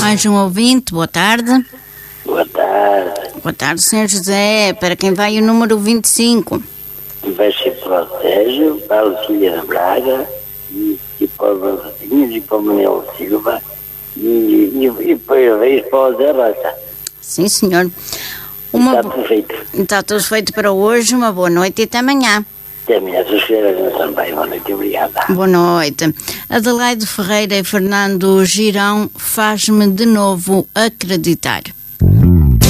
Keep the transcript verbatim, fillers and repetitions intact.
Mais um ouvinte, boa tarde. Boa tarde. Boa tarde, senhor José. Para quem vai o número vinte e cinco? Vai ser para o Sérgio, para a Lucília da Braga, e, e para os Rosinhos, e para o Manuel Silva, e, e, e para, e para o Zé Rocha. Sim, senhor. Uma Está bo... tudo feito. Está tudo feito para hoje. Uma boa noite e até amanhã. Até amanhã, se os senhores não bem. Boa noite, obrigada. Boa noite. Adelaide Ferreira e Fernando Girão, faz-me de novo acreditar.